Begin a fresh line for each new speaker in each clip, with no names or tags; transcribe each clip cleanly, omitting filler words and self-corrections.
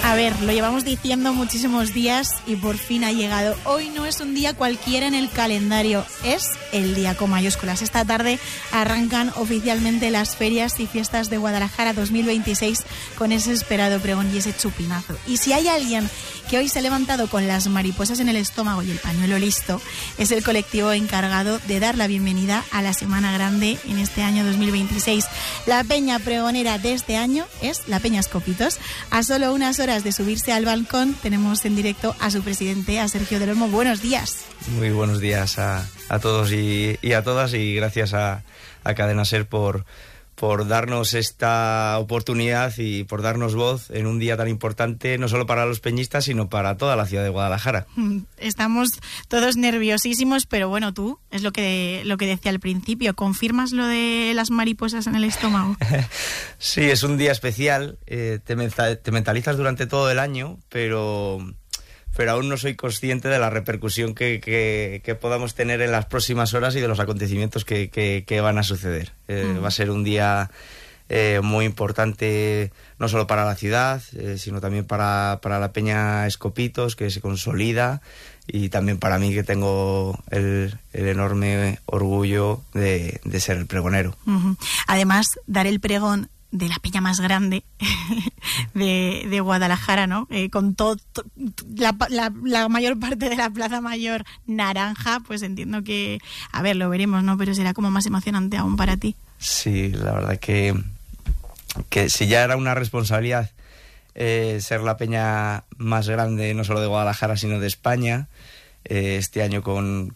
A ver, lo llevamos diciendo muchísimos días y por fin ha llegado. Hoy no es un día cualquiera en el calendario, es el día con mayúsculas. Esta tarde arrancan oficialmente las ferias y fiestas de Guadalajara 2026 con ese esperado pregón y ese chupinazo. Y si hay alguien que hoy se ha levantado con las mariposas en el estómago y el pañuelo listo, es el colectivo encargado de dar la bienvenida a la Semana Grande en este año 2026. La peña pregonera de este año es la Peña Escopitos. A solo unas horas de subirse al balcón tenemos en directo a su presidente, a Sergio del Olmo. Buenos días.
Muy buenos días a todos y a todas, y gracias a Cadena Ser por darnos esta oportunidad y por darnos voz en un día tan importante, no solo para los peñistas, sino para toda la ciudad de Guadalajara.
Estamos todos nerviosísimos, pero bueno, tú, es lo que decía al principio, ¿confirmas lo de las mariposas en el estómago?
Sí, es un día especial, te mentalizas durante todo el año, pero aún no soy consciente de la repercusión que podamos tener en las próximas horas y de los acontecimientos que van a suceder. Va a ser un día muy importante, no solo para la ciudad, sino también para la Peña Escopitos, que se consolida, y también para mí, que tengo el enorme orgullo de ser el pregonero.
Además, dar el pregón de la peña más grande de Guadalajara, ¿no? Con la mayor parte de la Plaza Mayor naranja, pues entiendo que, a ver, lo veremos, ¿no? Pero será como más emocionante aún para ti.
Sí, la verdad que si ya era una responsabilidad ser la peña más grande, no solo de Guadalajara, sino de España, este año con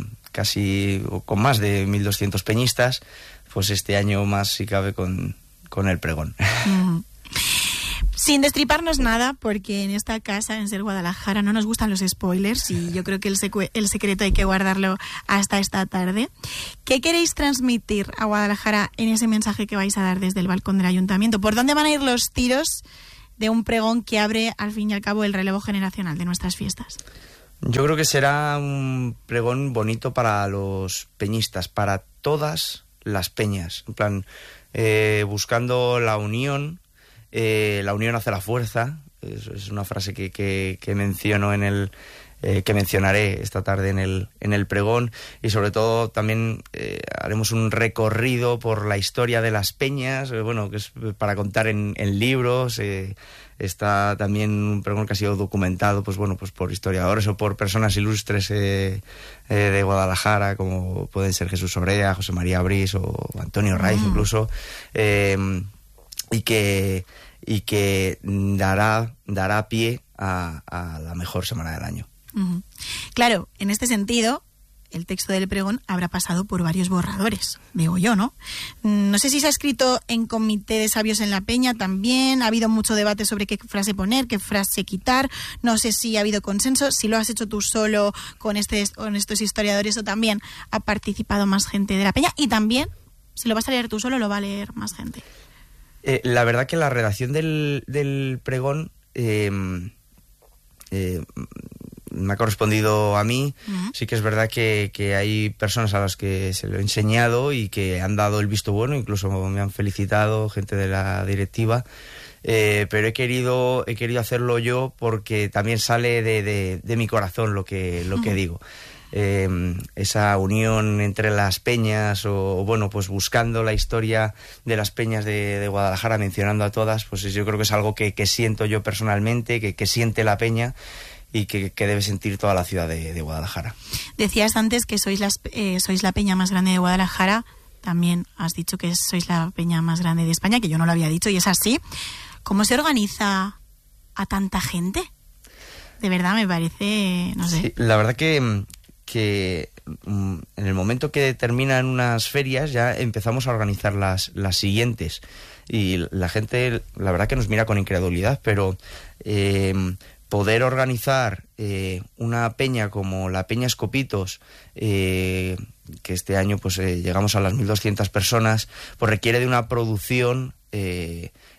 más de 1.200 peñistas, pues este año más, si cabe, con el pregón.
Sin destriparnos nada, porque en esta casa, en Ser Guadalajara, no nos gustan los spoilers y yo creo que el secreto hay que guardarlo hasta esta tarde. ¿Qué queréis transmitir a Guadalajara en ese mensaje que vais a dar desde el balcón del ayuntamiento? ¿Por dónde van a ir los tiros de un pregón que abre, al fin y al cabo, el relevo generacional de nuestras fiestas?
Yo creo que será un pregón bonito para los peñistas, para todas las peñas, en plan, buscando la unión hace la fuerza. Es una frase que menciono que mencionaré esta tarde en el pregón, y sobre todo también haremos un recorrido por la historia de las peñas, que es para contar en libros. Está también un pregón que ha sido documentado pues por historiadores o por personas ilustres de Guadalajara, como pueden ser Jesús Obrea, José María Brís o Antonio Raiz incluso, y que dará pie a la mejor semana del año.
Claro, en este sentido, el texto del pregón habrá pasado por varios borradores, digo yo, ¿no? No sé si se ha escrito en comité de sabios en la peña también, ha habido mucho debate sobre qué frase poner, qué frase quitar, no sé si ha habido consenso, si lo has hecho tú solo con estos historiadores o también ha participado más gente de la peña, y también, si lo vas a leer tú solo, lo va a leer más gente.
La verdad que la redacción del pregón me ha correspondido a mí. Sí que es verdad que hay personas a las que se lo he enseñado y que han dado el visto bueno, incluso me han felicitado, gente de la directiva, pero he querido hacerlo yo porque también sale de mi corazón lo que digo. Esa unión entre las peñas, pues buscando la historia de las peñas de Guadalajara, mencionando a todas, pues yo creo que es algo que siento yo personalmente, que siente la peña y que debe sentir toda la ciudad de Guadalajara.
Decías antes que sois la peña más grande de Guadalajara, también has dicho que sois la peña más grande de España, que yo no lo había dicho y es así. ¿Cómo se organiza a tanta gente? De verdad me parece, no sé.
Sí, la verdad que en el momento que terminan unas ferias ya empezamos a organizar las siguientes, y la gente, la verdad que nos mira con incredulidad, pero poder organizar una peña como la Peña Escopitos, que este año pues llegamos a las 1.200 personas, pues requiere de una producción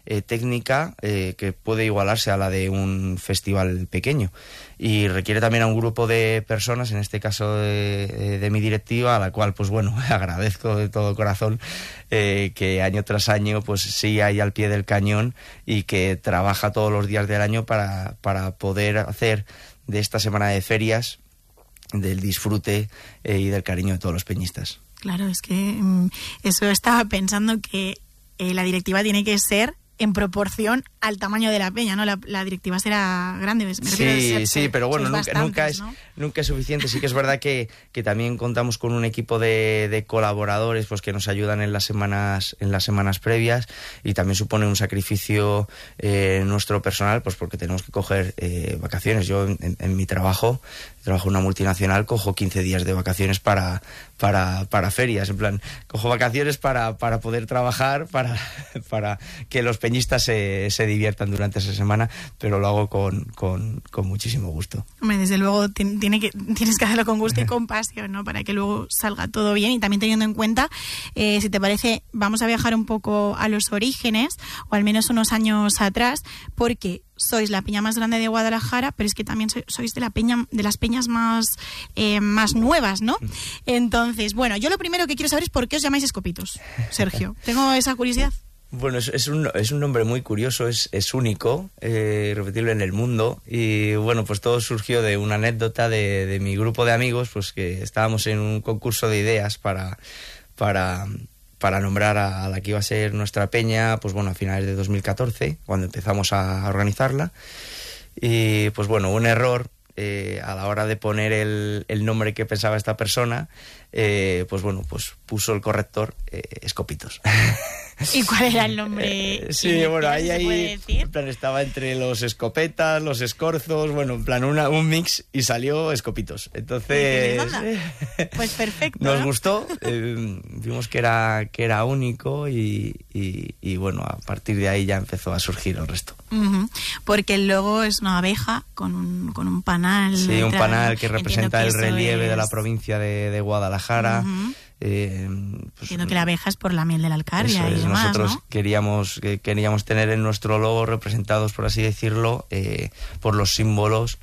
técnica que puede igualarse a la de un festival pequeño, y requiere también a un grupo de personas, en este caso de mi directiva, a la cual pues bueno, agradezco de todo corazón que año tras año pues sigue ahí al pie del cañón y que trabaja todos los días del año para poder hacer de esta semana de ferias del disfrute y del cariño de todos los peñistas.
Claro, es que eso estaba pensando, que la directiva tiene que ser en proporción al tamaño de la peña, ¿no? La directiva será grande.
Sí, pero bueno, nunca es suficiente. Sí que es verdad que también contamos con un equipo de colaboradores pues que nos ayudan en las semanas previas, y también supone un sacrificio nuestro personal, pues porque tenemos que coger vacaciones. Yo en mi trabajo en una multinacional, cojo 15 días de vacaciones para ferias, en plan, cojo vacaciones para poder trabajar, para que los peñistas se diviertan durante esa semana, pero lo hago con muchísimo gusto.
Hombre, desde luego tienes que hacerlo con gusto y con pasión, ¿no? Para que luego salga todo bien, y también teniendo en cuenta, si te parece, vamos a viajar un poco a los orígenes, o al menos unos años atrás, porque sois la peña más grande de Guadalajara, pero es que también sois de las peñas más nuevas, ¿no? Entonces, bueno, yo lo primero que quiero saber es por qué os llamáis Escopitos, Sergio. Tengo esa curiosidad.
Bueno, es un nombre muy curioso, es único, irrepetible en el mundo, y bueno, pues todo surgió de una anécdota de mi grupo de amigos, pues que estábamos en un concurso de ideas para nombrar a la que iba a ser nuestra peña, pues bueno, a finales de 2014, cuando empezamos a organizarla. Y pues bueno, un error a la hora de poner el nombre que pensaba esta persona, pues bueno, pues puso el corrector Escopitos.
¿Y cuál era el nombre?
Sí, bueno, ahí en plan estaba entre los escopetas, los escorzos, bueno, en plan un mix, y salió Escopitos. Entonces,
pues perfecto.
Nos gustó, vimos que era único, y bueno, a partir de ahí ya empezó a surgir el resto.
Uh-huh. Porque el logo es una abeja con un panal.
Sí, un panal que representa el relieve de la provincia de Guadalajara.
Uh-huh.
Pues,
entiendo que la abeja es por la miel de la alcarria y demás,
nosotros,
¿no?
queríamos tener en nuestro logo representados, por así decirlo, por los símbolos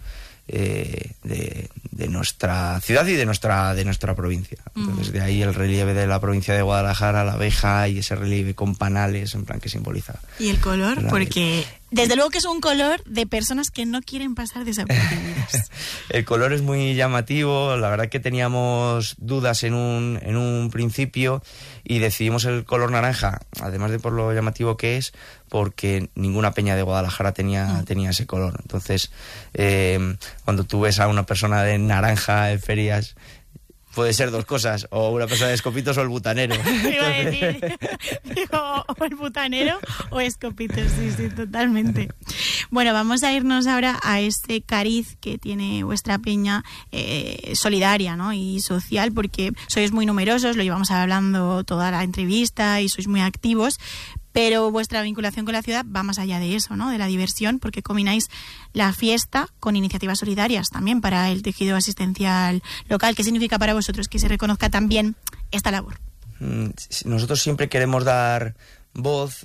de nuestra ciudad y de nuestra provincia. Entonces, de ahí el relieve de la provincia de Guadalajara, la abeja, y ese relieve con panales, en plan, que simboliza.
¿Y el color? Porque desde luego que es un color de personas que no quieren pasar desapercibidas.
El color es muy llamativo. La verdad que teníamos dudas en un principio, y decidimos el color naranja, además de por lo llamativo que es, porque ninguna peña de Guadalajara tenía ese color. Entonces, cuando tú ves a una persona de naranja en ferias, puede ser dos cosas, o una persona de Escopitos o el butanero.
Iba a decir, o el butanero o Escopitos, sí, totalmente. Bueno, vamos a irnos ahora a este cariz que tiene vuestra peña, solidaria, ¿no? Y social, porque sois muy numerosos, lo llevamos hablando toda la entrevista y sois muy activos. Pero vuestra vinculación con la ciudad va más allá de eso, ¿no? De la diversión, porque combináis la fiesta con iniciativas solidarias también para el tejido asistencial local. ¿Qué significa para vosotros que se reconozca también esta labor?
Nosotros siempre queremos dar voz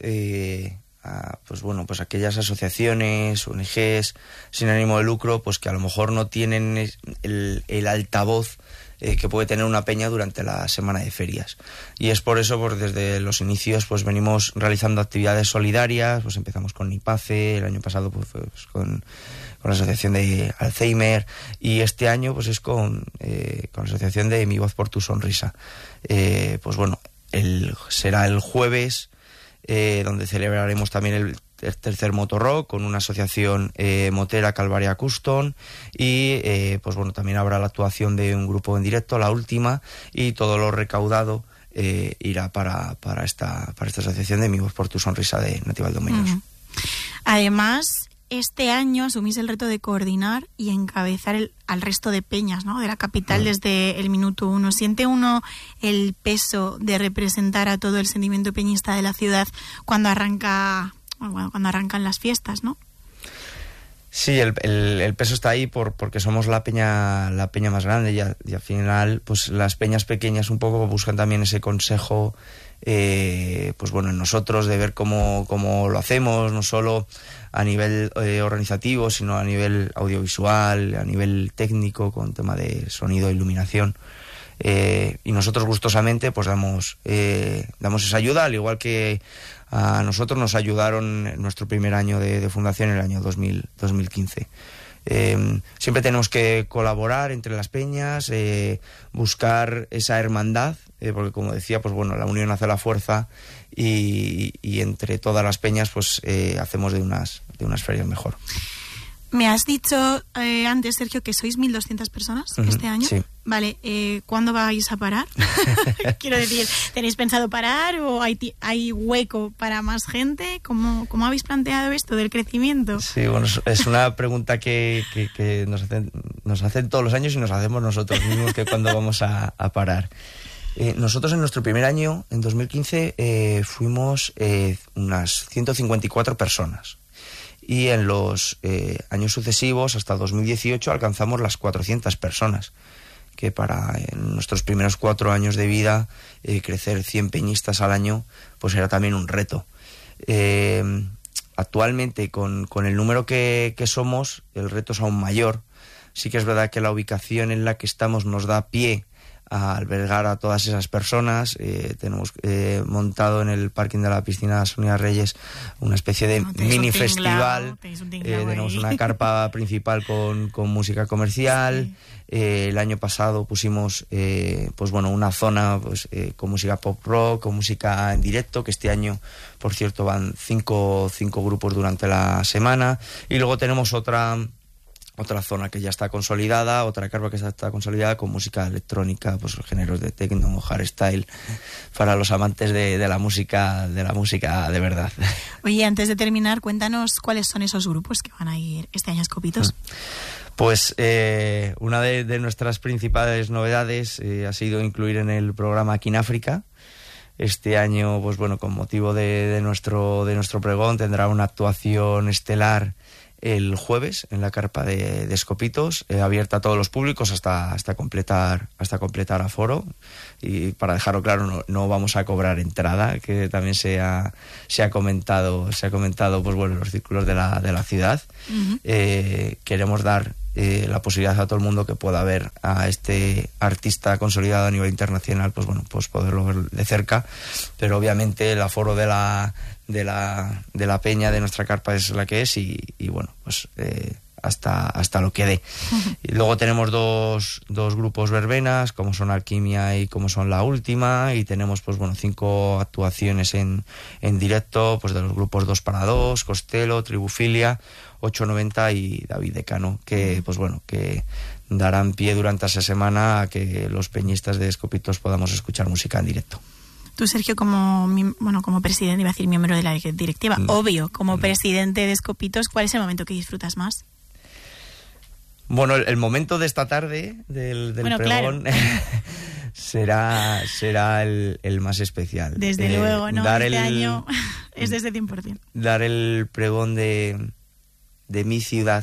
a pues aquellas asociaciones, ONGs sin ánimo de lucro, pues que a lo mejor no tienen el altavoz que puede tener una peña durante la semana de ferias. Y es por eso, pues desde los inicios, pues venimos realizando actividades solidarias. Pues empezamos con IPACE, el año pasado pues con la Asociación de Alzheimer, y este año pues es con la Asociación de Mi Voz por tu Sonrisa. Pues bueno, será el jueves, donde celebraremos también el tercer Motorrock con una asociación motera, Calvaria Custom, y pues bueno, también habrá la actuación de un grupo en directo, La Última, y todo lo recaudado irá para esta asociación de Mi Voz por tu Sonrisa de Nativaldo Muñoz.
Uh-huh. Además, este año asumís el reto de coordinar y encabezar al resto de peñas, ¿no?, de la capital desde el minuto uno. ¿Siente uno el peso de representar a todo el sentimiento peñista de la ciudad cuando arrancan las fiestas, ¿no?
Sí, el peso está ahí porque somos la peña más grande, y al final pues las peñas pequeñas un poco buscan también ese consejo pues bueno, en nosotros, de ver cómo lo hacemos, no solo a nivel organizativo, sino a nivel audiovisual, a nivel técnico, con tema de sonido e iluminación. Y nosotros gustosamente pues damos esa ayuda, al igual que a nosotros nos ayudaron en nuestro primer año de fundación, en el año 2015. Siempre tenemos que colaborar entre las peñas, buscar esa hermandad, porque como decía, pues bueno, la unión hace la fuerza, y entre todas las peñas pues hacemos de unas ferias mejor.
Me has dicho antes, Sergio, que sois 1.200 personas este año.
Sí.
Vale, ¿cuándo vais a parar? Quiero decir, ¿tenéis pensado parar o hay hueco para más gente? ¿Cómo habéis planteado esto del crecimiento?
Sí, bueno, es una pregunta que nos hacen todos los años y nos hacemos nosotros mismos, que cuándo vamos a parar. Nosotros en nuestro primer año, en 2015, fuimos unas 154 personas. Y en los años sucesivos, hasta 2018, alcanzamos las 400 personas, que para nuestros primeros 4 años de vida, crecer 100 peñistas al año, pues era también un reto. Actualmente, con el número que somos, el reto es aún mayor. Sí que es verdad que la ubicación en la que estamos nos da pie a albergar a todas esas personas. Tenemos montado en el parking de la piscina Sonia Reyes una especie de mini festival. Tenemos una carpa principal con música comercial. Sí. El año pasado pusimos pues bueno, una zona pues, con música pop rock, con música en directo, que este año, por cierto, van cinco grupos durante la semana. Y luego tenemos otra zona que ya está consolidada, otra carpa que ya está consolidada con música electrónica, pues géneros de techno, hardstyle, para los amantes de la música de verdad.
Oye, antes de terminar, cuéntanos cuáles son esos grupos que van a ir este año a Escopitos.
Pues una de nuestras principales novedades ha sido incluir en el programa Aquí en África. Este año, pues bueno, con motivo de nuestro pregón, tendrá una actuación estelar el jueves en la carpa de Escopitos, abierta a todos los públicos hasta completar aforo. Y para dejarlo claro, no vamos a cobrar entrada, que también se ha comentado pues bueno, en los círculos de la ciudad. Uh-huh. Queremos dar la posibilidad a todo el mundo que pueda ver a este artista consolidado a nivel internacional, pues bueno, pues poderlo ver de cerca, pero obviamente el aforo de la peña de nuestra carpa es la que es, y bueno, pues hasta lo que dé. Y luego tenemos dos grupos verbenas, como son Alquimia y como son La Última, y tenemos pues bueno, 5 actuaciones en directo, pues de los grupos 2x2, Costello, Tribufilia, 890 y David Decano, que pues bueno, que darán pie durante esa semana a que los peñistas de Escopitos podamos escuchar música en directo.
Tú, Sergio, como presidente, iba a decir miembro de la directiva, obvio, como presidente de Escopitos, ¿cuál es el momento que disfrutas más?
Bueno, el momento de esta tarde del pregón, claro. será el más especial.
Desde luego, ¿no? Este año es de ese 100%.
Dar el pregón de mi ciudad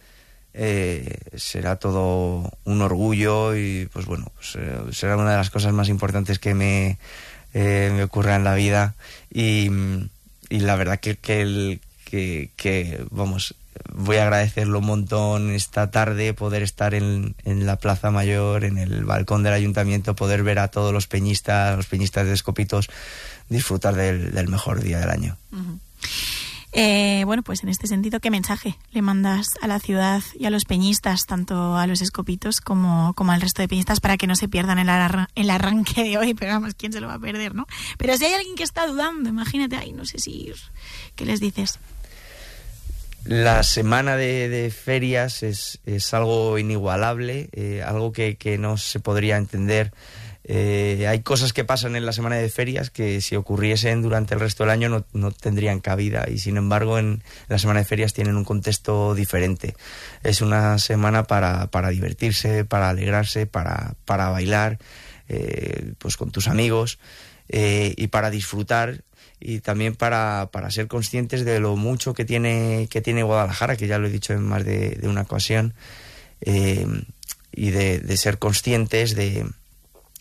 será todo un orgullo, y pues bueno, pues, será una de las cosas más importantes que me ocurra en la vida, y la verdad que vamos, voy a agradecerlo un montón esta tarde, poder estar en la Plaza Mayor, en el balcón del ayuntamiento, poder ver a todos los peñistas de Escopitos disfrutar del mejor día del año. Uh-huh.
Bueno, pues en este sentido, ¿qué mensaje le mandas a la ciudad y a los peñistas, tanto a los Escopitos como al resto de peñistas, para que no se pierdan el arranque de hoy? Pero vamos, ¿quién se lo va a perder, no? Pero si hay alguien que está dudando, imagínate, no sé si... ¿Qué les dices?
La semana de ferias es algo inigualable, algo que no se podría entender. Hay cosas que pasan en la semana de ferias que si ocurriesen durante el resto del año no tendrían cabida, y sin embargo en la semana de ferias tienen un contexto diferente. Es una semana para divertirse, para alegrarse, para bailar pues con tus amigos, y para disfrutar, y también para ser conscientes de lo mucho que tiene Guadalajara, que ya lo he dicho en más de una ocasión, y de ser conscientes de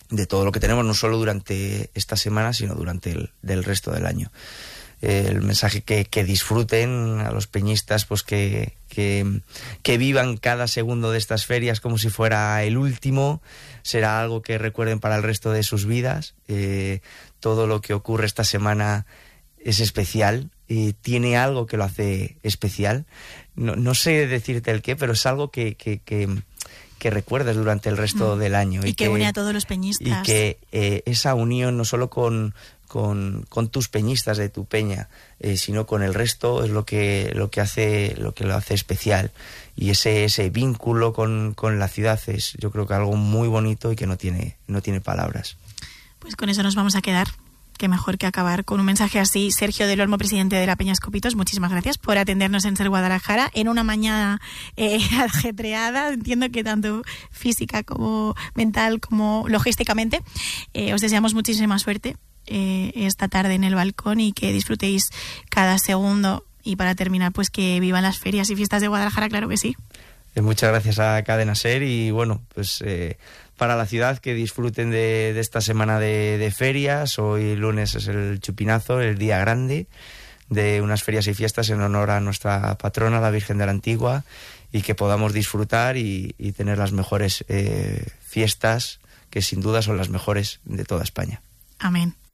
de todo lo que tenemos, no solo durante esta semana, sino durante del resto del año. El mensaje que disfruten a los peñistas, pues que vivan cada segundo de estas ferias como si fuera el último. Será algo que recuerden para el resto de sus vidas. Todo lo que ocurre esta semana es especial, tiene algo que lo hace especial. No sé decirte el qué, pero es algo que recuerdas durante el resto del año.
Y que une a todos los peñistas.
Y que esa unión, no solo con tus peñistas de tu peña, sino con el resto, es lo que lo hace especial. Y ese vínculo con la ciudad es, yo creo, que algo muy bonito y que no tiene palabras.
Pues con eso nos vamos a quedar. Qué mejor que acabar con un mensaje así. Sergio del Olmo, presidente de la Peña Escopitos, muchísimas gracias por atendernos en Ser Guadalajara en una mañana ajetreada. Entiendo que tanto física como mental como logísticamente. Os deseamos muchísima suerte esta tarde en el balcón y que disfrutéis cada segundo. Y para terminar, pues que vivan las ferias y fiestas de Guadalajara, claro que sí.
Muchas gracias a Cadena Ser y bueno, pues para la ciudad que disfruten de esta semana de ferias. Hoy lunes es el Chupinazo, el día grande de unas ferias y fiestas en honor a nuestra patrona, la Virgen de la Antigua, y que podamos disfrutar y tener las mejores fiestas, que sin duda son las mejores de toda España.
Amén.